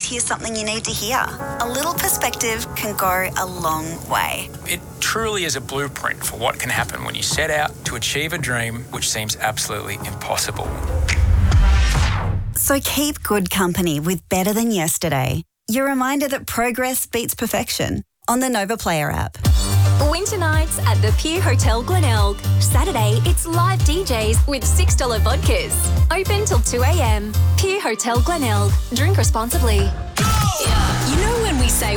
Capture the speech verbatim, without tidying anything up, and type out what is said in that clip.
hear something you need to hear. A little perspective can go a long way. It truly is a blueprint for what can happen when you set out to achieve a dream which seems absolutely impossible. So keep good company with Better Than Yesterday. Your reminder that progress beats perfection on the Nova Player app. Winter nights at the Pier Hotel Glenelg. Saturday, it's live D Js with six dollars vodkas. Open till two a.m. Pier Hotel Glenelg. Drink responsibly. You know when we say